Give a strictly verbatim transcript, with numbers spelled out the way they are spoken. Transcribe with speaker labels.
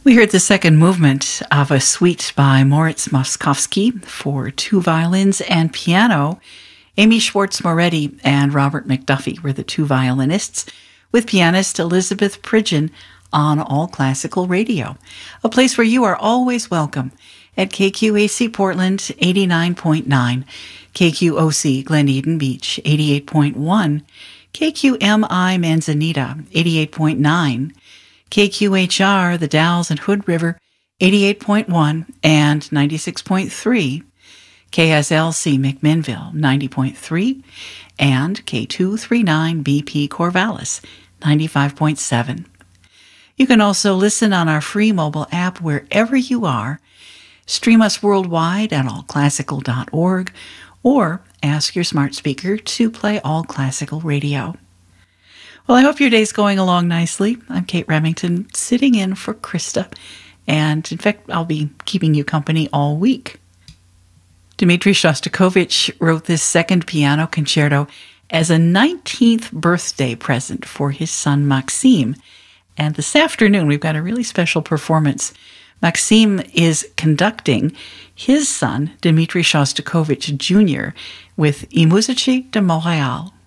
Speaker 1: We heard the second movement of a suite by Moritz Moszkowski for two violins and piano. Amy Schwartz-Moretti and Robert McDuffie were the two violinists, with pianist Elizabeth Pridgeon on All Classical Radio, a place where you are always welcome at K Q A C Portland eighty-nine point nine, K Q O C Glen Eden Beach eighty-eight point one, K Q M I Manzanita eighty-eight point nine, K Q H R, the Dalles and Hood River, eighty-eight point one and ninety-six point three, K S L C McMinnville, ninety point three, and K two thirty-nine B P Corvallis, ninety-five point seven. You can also listen on our free mobile app wherever you are, stream us worldwide at all classical dot org, or ask your smart speaker to play All Classical Radio. Well, I hope your day's going along nicely. I'm Kate Remington, sitting in for Krista, and in fact, I'll be keeping you company all week. Dmitri Shostakovich wrote this second piano concerto as a nineteenth birthday present for his son Maxim, and this afternoon we've got a really special performance. Maxim is conducting his son, Dmitri Shostakovich Junior, with I Musici de Montréal.